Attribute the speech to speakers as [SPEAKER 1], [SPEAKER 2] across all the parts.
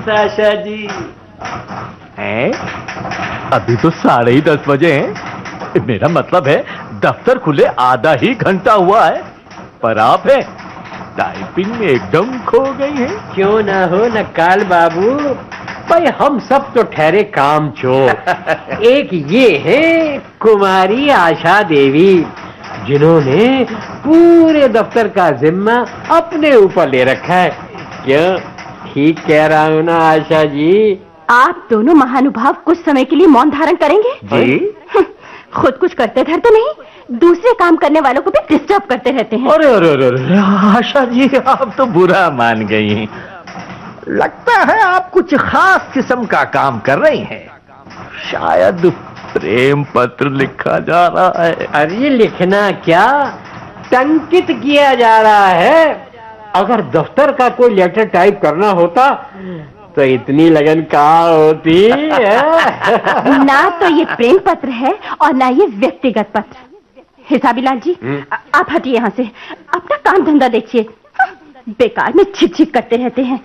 [SPEAKER 1] आशा जी।
[SPEAKER 2] हैं? अभी तो 10:30 बजे हैं। मेरा मतलब है दफ्तर खुले आधा ही घंटा हुआ है, पर आप हैं टाइपिंग में एकदम खो गई हैं।
[SPEAKER 1] क्यों ना हो नक्काल बाबू, भाई हम सब तो ठहरे काम चोर। एक ये है कुमारी आशा देवी, जिन्होंने पूरे दफ्तर का जिम्मा अपने ऊपर ले रखा है। क्यों, ठीक कह रहा हूं ना आशा जी?
[SPEAKER 3] आप दोनों महानुभाव कुछ समय के लिए मौन धारण करेंगे?
[SPEAKER 2] जी।
[SPEAKER 3] खुद कुछ करते धरते नहीं, दूसरे काम करने वालों को भी डिस्टर्ब करते रहते हैं।
[SPEAKER 2] अरे अरे अरे आशा जी, आप तो बुरा मान गई। लगता है आप कुछ खास किस्म का काम कर रही हैं। शायद प्रेम पत्र लिखा जा रहा है।
[SPEAKER 1] अरे लिखना क्या, टंकित किया जा रहा है। अगर दफ्तर का कोई लेटर टाइप करना होता तो इतनी लगन कहाँ होती है?
[SPEAKER 3] ना तो ये प्रेम पत्र है और ना ये व्यक्तिगत पत्र। हिसाबी लाल जी, आप हटिए यहाँ से, अपना काम धंधा देखिए। बेकार में छिक करते रहते हैं।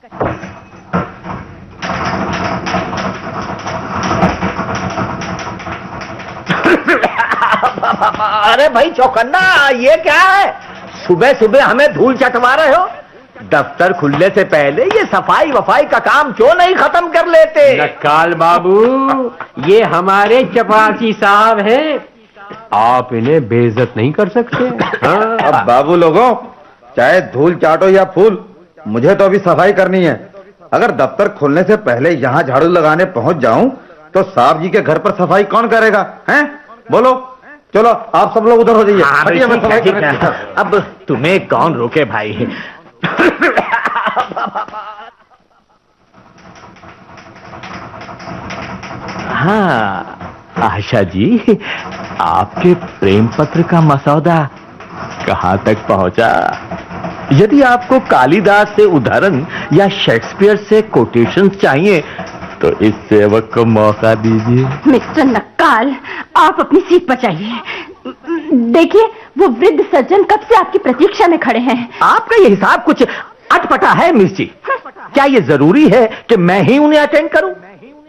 [SPEAKER 2] अरे भाई चौकन्ना, ये क्या है? सुबह सुबह हमें धूल चटवा रहे हो? दफ्तर खुलने से पहले ये सफाई वफाई का काम क्यों नहीं खत्म कर लेते?
[SPEAKER 1] नक्काल बाबू, ये हमारे चपरासी साहब हैं, आप इन्हें बेइज्जत नहीं कर सकते। हाँ?
[SPEAKER 4] अब बाबू लोगों, चाहे धूल चाटो या फूल, मुझे तो अभी सफाई करनी है। अगर दफ्तर खुलने से पहले यहाँ झाड़ू लगाने पहुंच जाऊं तो साहब जी के घर पर सफाई कौन करेगा? हैं? बोलो, चलो आप सब लोग उधर हो जाइए। हटिए, मैं सफाई करने।
[SPEAKER 2] अब तुम्हें कौन रोके भाई? हाँ आशा जी, आपके प्रेम पत्र का मसौदा कहाँ तक पहुंचा? यदि आपको कालिदास से उदाहरण या शेक्सपियर से कोटेशंस चाहिए तो इस सेवक को मौका दीजिए।
[SPEAKER 3] मिस्टर नक्काल, आप अपनी सीट पर जाइए। देखिए, वो वृद्ध सज्जन कब से आपकी प्रतीक्षा में खड़े हैं।
[SPEAKER 2] आपका ये हिसाब कुछ अटपटा है मिस जी। क्या ये जरूरी है कि मैं ही उन्हें अटेंड करूं?